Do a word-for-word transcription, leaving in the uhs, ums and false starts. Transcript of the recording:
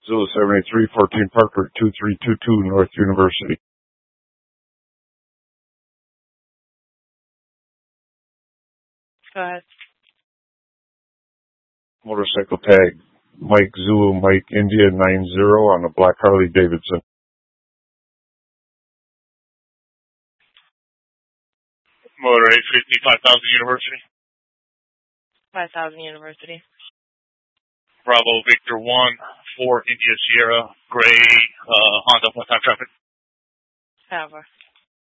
Zulu seven eight three, fourteen Parker, two three two two, North University. Go ahead. Motorcycle tag, Mike Zulu, Mike India nine zero on a black Harley Davidson. Motor eight fifty, five thousand University. five thousand University. Bravo Victor one, four India Sierra, gray, uh, Honda, one time traffic. Power.